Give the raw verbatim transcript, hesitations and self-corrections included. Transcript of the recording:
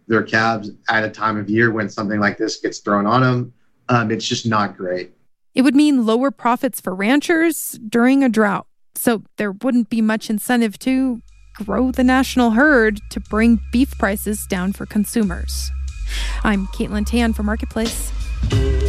their calves at a time of year when something like this gets thrown on them. Um, it's just not great. It would mean lower profits for ranchers during a drought. So there wouldn't be much incentive to grow the national herd to bring beef prices down for consumers. I'm Caitlin Tan for Marketplace.